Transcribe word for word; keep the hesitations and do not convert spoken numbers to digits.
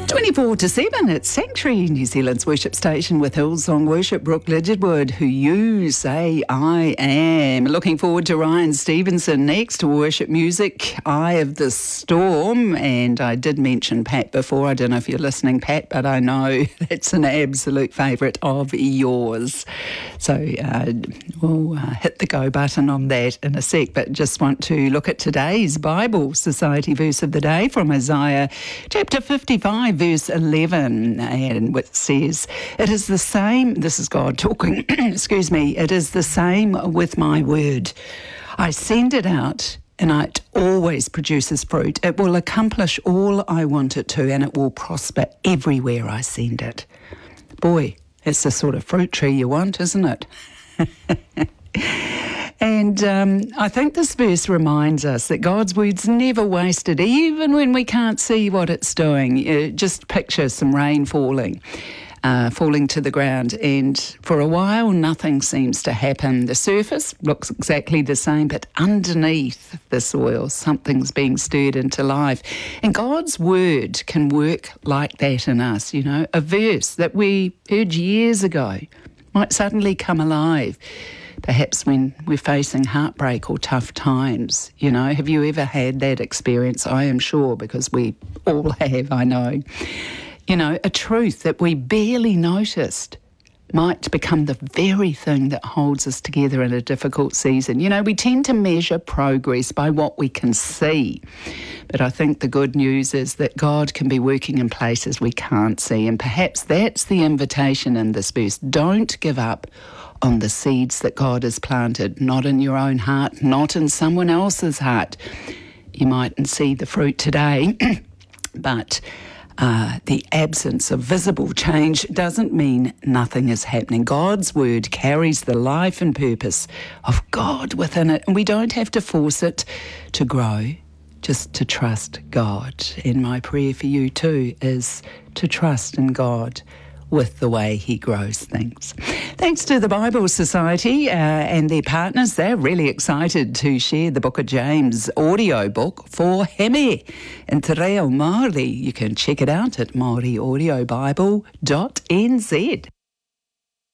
twenty-four to seven at Sanctuary, New Zealand's worship station with Hillsong Worship, Brooke Lidgerwood, Who You Say I Am. Looking forward to Ryan Stevenson next to worship music, Eye of the Storm. And I did mention Pat before. I don't know if you're listening, Pat, but I know it's an absolute favourite of yours. So uh, we'll uh, hit the go button on that in a sec, but just want to look at today's Bible Society verse of the day from Isaiah chapter fifty-five, verse eleven, and it says, it is the same, this is God talking, excuse me, it is the same with my word. I send it out and it always produces fruit. It will accomplish all I want it to, and it will prosper everywhere I send it. Boy, it's the sort of fruit tree you want, isn't it? And um, I think this verse reminds us that God's word's never wasted, even when we can't see what it's doing. Uh, just picture some rain falling, uh, falling to the ground, and for a while nothing seems to happen. The surface looks exactly the same, but underneath the soil something's being stirred into life. And God's word can work like that in us, you know. A verse that we heard years ago might suddenly come alive. Perhaps when we're facing heartbreak or tough times, you know. Have you ever had that experience? I am sure, because we all have, I know. You know, a truth that we barely noticed might become the very thing that holds us together in a difficult season. You know, we tend to measure progress by what we can see. But I think the good news is that God can be working in places we can't see. And perhaps that's the invitation in this verse. Don't give up on the seeds that God has planted, not in your own heart, not in someone else's heart. You mightn't see the fruit today, but uh, the absence of visible change doesn't mean nothing is happening. God's word carries the life and purpose of God within it, and we don't have to force it to grow, just to trust God. And my prayer for you too is to trust in God with the way he grows things. Thanks to the Bible Society uh, and their partners. They're really excited to share the Book of James audio book for Heme in Te Reo Māori. You can check it out at maori audio bible dot n z.